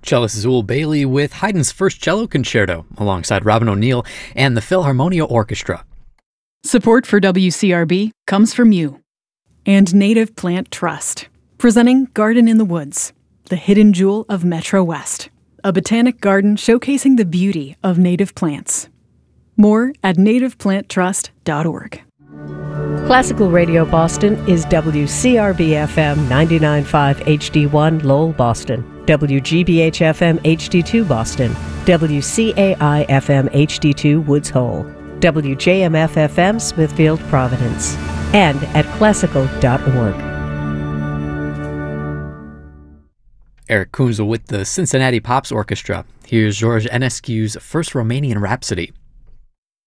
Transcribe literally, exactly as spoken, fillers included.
Cellist Zool Bailey with Haydn's First Cello Concerto, alongside Robin O'Neill and the Philharmonia Orchestra. Support for W C R B comes from you and Native Plant Trust, presenting Garden in the Woods, the hidden jewel of Metro West, a botanic garden showcasing the beauty of native plants. More at native plant trust dot org. Classical Radio Boston is W C R B F M ninety-nine point five H D one Lowell, Boston, W G B H F M H D two Boston, W C A I F M H D two Woods Hole, W J M F F M Smithfield, Providence, and at classical dot org. Eric Kunzel with the Cincinnati Pops Orchestra. Here's George Enescu's First Romanian Rhapsody.